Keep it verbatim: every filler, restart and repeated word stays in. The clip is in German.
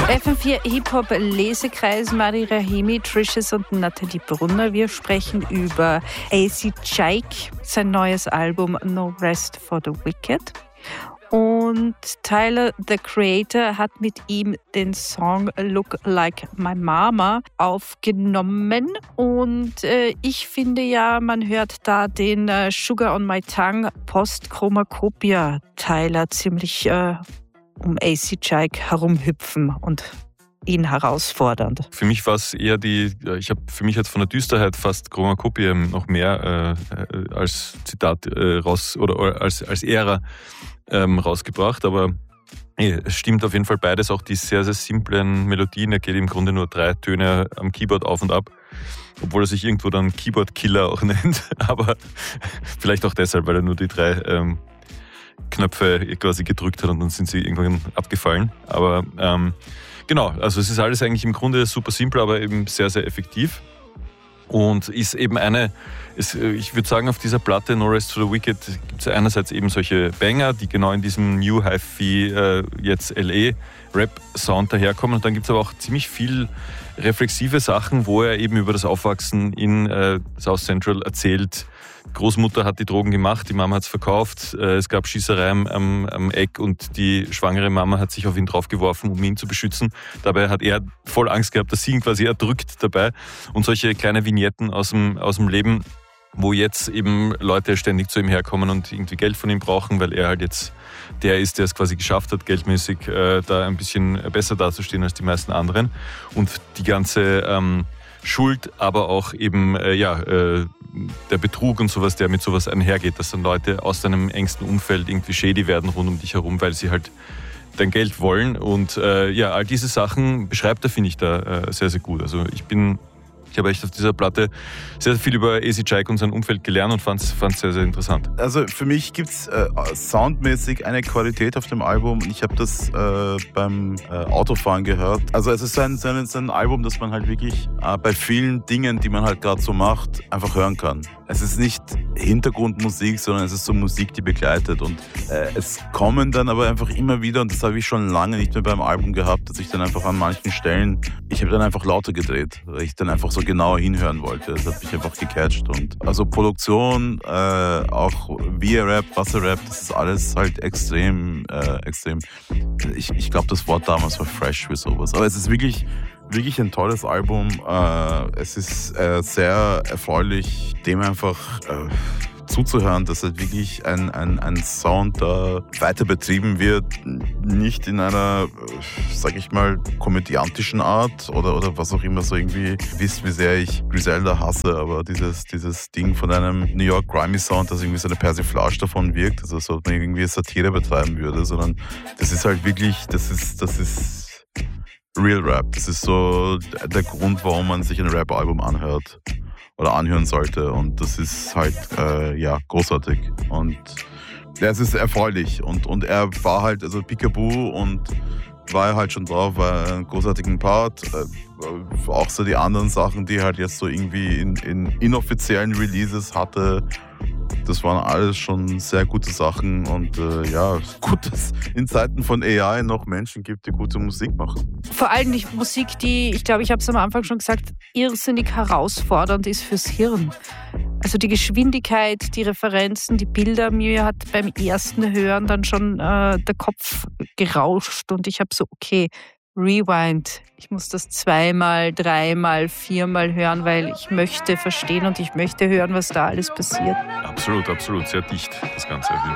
F M vier Hip-Hop-Lesekreis, Mari Rahimi, Trishes und Nathalie Brunner. Wir sprechen über A C Jake, sein neues Album No Rest for the Wicked. Und Tyler, the Creator, hat mit ihm den Song Look Like My Mama aufgenommen. Und äh, ich finde ja, man hört da den äh, Sugar on My Tongue Post-Chromacopia Tyler ziemlich äh, um A C Jake herumhüpfen und ihn herausfordernd. Für mich war es eher die, ich habe für mich jetzt von der Düsterheit fast Chromacopia noch mehr äh, als Zitat äh, raus oder als, als Ära ähm, rausgebracht, aber eh, es stimmt auf jeden Fall beides, auch die sehr, sehr simplen Melodien. Er geht im Grunde nur drei Töne am Keyboard auf und ab, obwohl er sich irgendwo dann Keyboard-Killer auch nennt, aber vielleicht auch deshalb, weil er nur die drei ähm, Knöpfe quasi gedrückt hat und dann sind sie irgendwann abgefallen. Aber ähm, genau, also es ist alles eigentlich im Grunde super simpel, aber eben sehr, sehr effektiv. Und ist eben eine, ist, ich würde sagen, auf dieser Platte No Rest for the Wicked gibt es einerseits eben solche Banger, die genau in diesem New Hi-Fi, äh, jetzt L A-Rap-Sound daherkommen. Und dann gibt es aber auch ziemlich viel reflexive Sachen, wo er eben über das Aufwachsen in äh, South Central erzählt. Großmutter hat die Drogen gemacht, die Mama hat es verkauft, äh, es gab Schießerei am, am Eck und die schwangere Mama hat sich auf ihn draufgeworfen, um ihn zu beschützen. Dabei hat er voll Angst gehabt, dass sie ihn quasi erdrückt dabei. Und solche kleine Vignetten aus dem, aus dem Leben, wo jetzt eben Leute ständig zu ihm herkommen und irgendwie Geld von ihm brauchen, weil er halt jetzt der ist, der es quasi geschafft hat, geldmäßig äh, da ein bisschen besser dazustehen als die meisten anderen. Und die ganze ähm, Schuld, aber auch eben äh, ja, äh, der Betrug und sowas, der mit sowas einhergeht, dass dann Leute aus deinem engsten Umfeld irgendwie shady werden rund um dich herum, weil sie halt dein Geld wollen. Und äh, ja, all diese Sachen beschreibt er, finde ich, da äh, sehr, sehr gut. Also ich bin Ich habe echt auf dieser Platte sehr, sehr viel über A C Jake und sein Umfeld gelernt und fand es sehr, sehr interessant. Also für mich gibt es äh, soundmäßig eine Qualität auf dem Album und ich habe das äh, beim äh, Autofahren gehört. Also es ist ein, so ein, so ein Album, das man halt wirklich äh, bei vielen Dingen, die man halt gerade so macht, einfach hören kann. Es ist nicht Hintergrundmusik, sondern es ist so Musik, die begleitet. Und äh, es kommen dann aber einfach immer wieder, und das habe ich schon lange nicht mehr beim Album gehabt, dass ich dann einfach an manchen Stellen, ich habe dann einfach lauter gedreht, weil ich dann einfach so genauer hinhören wollte. Das hat mich einfach gecatcht. Und also Produktion, äh, auch wie er rappt, was er rappt, das ist alles halt extrem, äh, extrem. Ich, ich glaube, das Wort damals war fresh für sowas. Aber es ist wirklich... Wirklich ein tolles Album. Es ist sehr erfreulich, dem einfach zuzuhören, dass halt wirklich ein, ein, ein Sound da weiter betrieben wird. Nicht in einer, sag ich mal, komödiantischen Art oder, oder was auch immer, so irgendwie, wisst, wie sehr ich Griselda hasse, aber dieses, dieses Ding von einem New York Grimy Sound, das irgendwie so eine Persiflage davon wirkt, also so, dass man irgendwie Satire betreiben würde, sondern das ist halt wirklich, das ist, das ist Real Rap. Das ist so der Grund, warum man sich ein Rap-Album anhört oder anhören sollte. Und das ist halt, äh, ja, großartig. Und ja, es ist erfreulich. Und, und er war halt, also Peekaboo und war er halt schon drauf, war einen großartigen Part. Äh, auch so die anderen Sachen, die er halt jetzt so irgendwie in, in inoffiziellen Releases hatte. Das waren alles schon sehr gute Sachen und äh, ja, gut, dass es in Zeiten von A I noch Menschen gibt, die gute Musik machen. Vor allem die Musik, die, ich glaube, ich habe es am Anfang schon gesagt, irrsinnig herausfordernd ist fürs Hirn. Also die Geschwindigkeit, die Referenzen, die Bilder, mir hat beim ersten Hören dann schon äh, der Kopf gerauscht und ich habe so, okay, Rewind. Ich muss das zweimal, dreimal, viermal hören, weil ich möchte verstehen und ich möchte hören, was da alles passiert. Absolut, absolut. Sehr dicht, das Ganze.